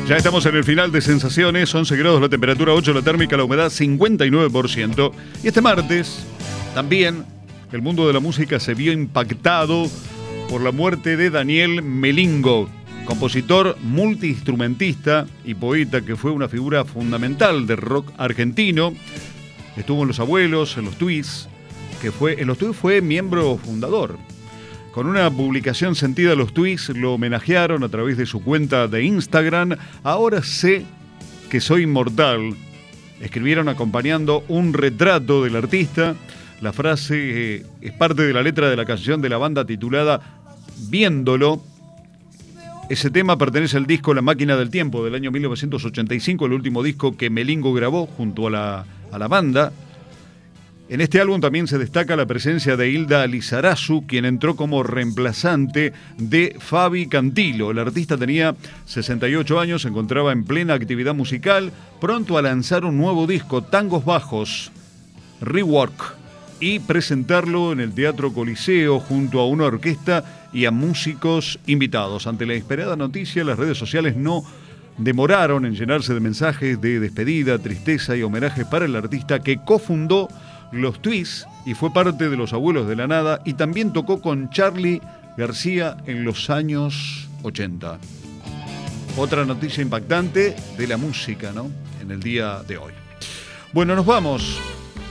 Ya estamos en el final de Sensaciones, 11 grados la temperatura, 8 la térmica, la humedad 59%. Y este martes, también, el mundo de la música se vio impactado por la muerte de Daniel Melingo, compositor, multiinstrumentista y poeta que fue una figura fundamental del rock argentino. Estuvo en Los Abuelos, en los Twists, en los Twists fue miembro fundador. Con una publicación sentida, los Twists lo homenajearon a través de su cuenta de Instagram. Ahora sé que soy inmortal. Escribieron acompañando un retrato del artista. La frase es parte de la letra de la canción de la banda titulada Viéndolo. Ese tema pertenece al disco La Máquina del Tiempo del año 1985, el último disco que Melingo grabó junto a la banda. En este álbum también se destaca la presencia de Hilda Lizarazu, quien entró como reemplazante de Fabi Cantilo. El artista tenía 68 años, se encontraba en plena actividad musical, pronto a lanzar un nuevo disco, Tangos Bajos, Rework, y presentarlo en el Teatro Coliseo junto a una orquesta y a músicos invitados. Ante la inesperada noticia, las redes sociales no demoraron en llenarse de mensajes de despedida, tristeza y homenaje para el artista que cofundó los Twists y fue parte de Los Abuelos de la Nada, y también tocó con Charly García en los años 80. Otra noticia impactante de la música, ¿no?, en el día de hoy. Bueno, nos vamos.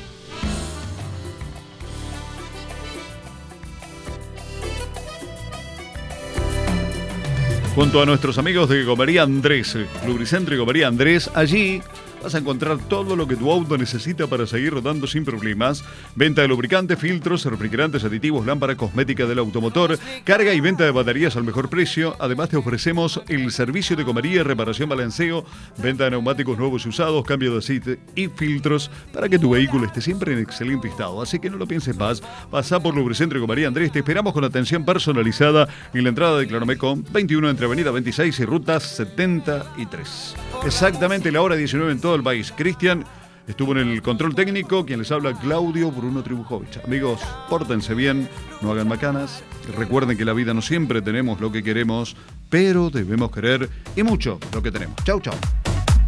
Junto a nuestros amigos de Gomería Andrés, Lubricentro y Gomería Andrés, allí vas a encontrar todo lo que tu auto necesita para seguir rodando sin problemas. Venta de lubricantes, filtros, refrigerantes, aditivos, lámpara, cosmética del automotor, carga y venta de baterías al mejor precio. Además te ofrecemos el servicio de gomería, reparación, balanceo, venta de neumáticos nuevos y usados, cambio de aceite y filtros para que tu vehículo esté siempre en excelente estado. Así que no lo pienses más, pasá por Lubricentro y Gomería Andrés. Te esperamos con atención personalizada en la entrada de Claromecó 21 entre Avenida 26 y Ruta 73. Exactamente la hora 19 en todo el país. Cristian estuvo en el control técnico, quien les habla, Claudio Bruno Tribujovich. Amigos, pórtense bien, no hagan macanas. Recuerden que en la vida no siempre tenemos lo que queremos, pero debemos querer y mucho lo que tenemos. Chau, chau.